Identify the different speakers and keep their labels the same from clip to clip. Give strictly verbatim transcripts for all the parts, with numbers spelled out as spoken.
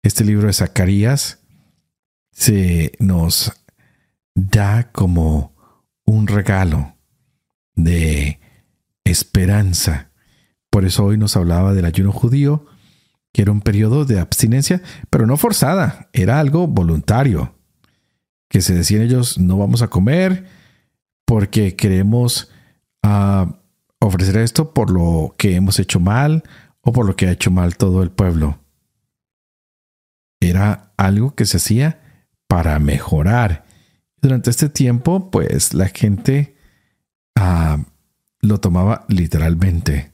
Speaker 1: Este libro de Zacarías se nos da como un regalo de esperanza. Por eso hoy nos hablaba del ayuno judío, que era un periodo de abstinencia, pero no forzada, era algo voluntario. Que se decían ellos, no vamos a comer porque queremos uh, ofrecer esto por lo que hemos hecho mal o por lo que ha hecho mal todo el pueblo. Era algo que se hacía para mejorar. Durante este tiempo, pues la gente uh, lo tomaba literalmente.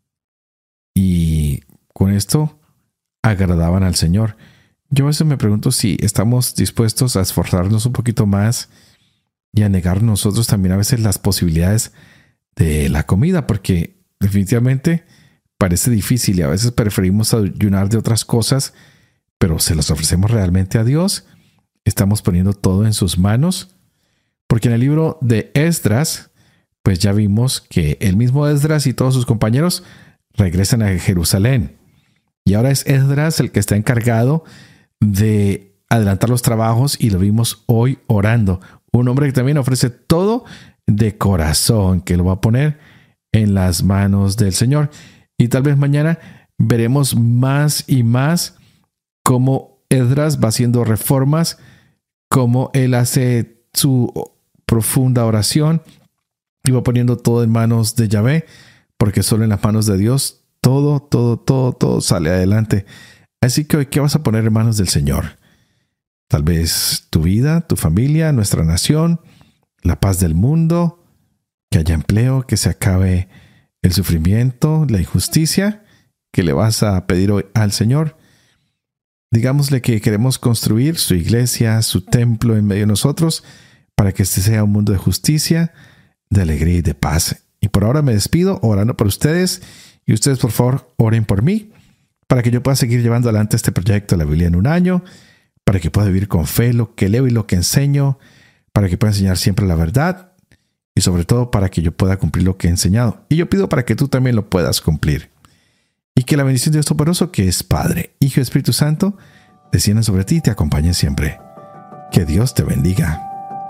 Speaker 1: Y con esto agradaban al Señor. Yo a veces me pregunto si estamos dispuestos a esforzarnos un poquito más y a negar nosotros también a veces las posibilidades de la comida, porque definitivamente parece difícil y a veces preferimos ayunar de otras cosas, pero ¿se las ofrecemos realmente a Dios? ¿Estamos poniendo todo en sus manos? Porque en el libro de Esdras, pues ya vimos que el mismo Esdras y todos sus compañeros regresan a Jerusalén. Y ahora es Esdras el que está encargado de adelantar los trabajos y lo vimos hoy orando. Un hombre que también ofrece todo de corazón, que lo va a poner en las manos del Señor. Y tal vez mañana veremos más y más cómo Esdras va haciendo reformas, cómo él hace su profunda oración y va poniendo todo en manos de Yahvé, porque solo en las manos de Dios todo, todo, todo, todo sale adelante. Así que hoy, ¿qué vas a poner en manos del Señor? Tal vez tu vida, tu familia, nuestra nación, la paz del mundo, que haya empleo, que se acabe el sufrimiento, la injusticia. ¿Qué le vas a pedir hoy al Señor? Digámosle que queremos construir su iglesia, su templo en medio de nosotros, para que este sea un mundo de justicia, de alegría y de paz. Y por ahora me despido orando por ustedes. Y ustedes, por favor, oren por mí, para que yo pueda seguir llevando adelante este proyecto de la Biblia en un año, para que pueda vivir con fe lo que leo y lo que enseño, para que pueda enseñar siempre la verdad y sobre todo para que yo pueda cumplir lo que he enseñado. Y yo pido para que tú también lo puedas cumplir. Y que la bendición de Dios Todopoderoso, que es Padre, Hijo y Espíritu Santo, descienda sobre ti y te acompañe siempre. Que Dios te bendiga.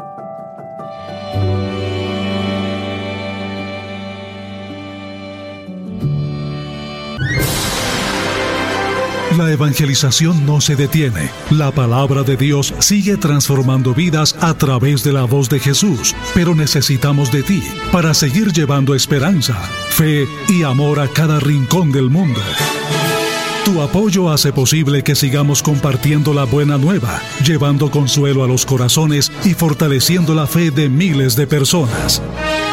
Speaker 2: La evangelización no se detiene. La palabra de Dios sigue transformando vidas a través de la voz de Jesús. Pero necesitamos de ti para seguir llevando esperanza, fe y amor a cada rincón del mundo. Tu apoyo hace posible que sigamos compartiendo la buena nueva, llevando consuelo a los corazones y fortaleciendo la fe de miles de personas.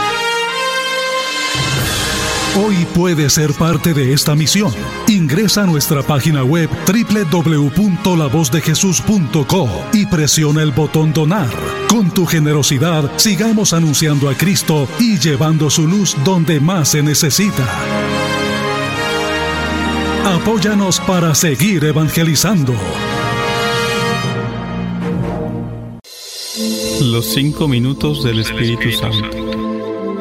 Speaker 2: Hoy puedes ser parte de esta misión. Ingresa a nuestra página web doble u doble u doble u punto la voz de jesús punto co y presiona el botón Donar. Con tu generosidad, sigamos anunciando a Cristo y llevando su luz donde más se necesita. Apóyanos para seguir evangelizando.
Speaker 3: Los cinco minutos del Espíritu Santo.